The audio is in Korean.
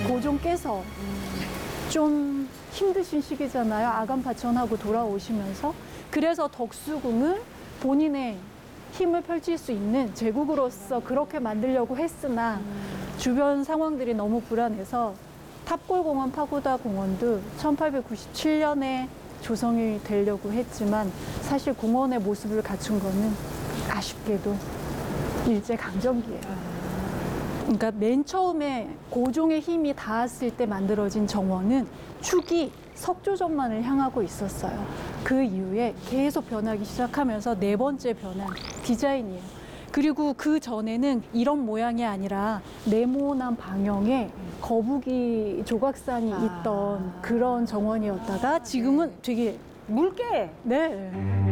고종께서 좀 힘드신 시기잖아요. 아간 파천하고 돌아오시면서. 그래서 덕수궁을 본인의 힘을 펼칠 수 있는 제국으로서 그렇게 만들려고 했으나 주변 상황들이 너무 불안해서 탑골공원 파고다 공원도 1897년에 조성이 되려고 했지만 사실 공원의 모습을 갖춘 거는 아쉽게도 일제강점기예요. 그러니까 맨 처음에 고종의 힘이 닿았을 때 만들어진 정원은 축이 석조정만을 향하고 있었어요. 그 이후에 계속 변하기 시작하면서 네 번째 변한 디자인이에요. 그리고 그 전에는 이런 모양이 아니라 네모난 방향에 거북이 조각상이 있던 그런 정원이었다가 지금은 되게 물개. 네.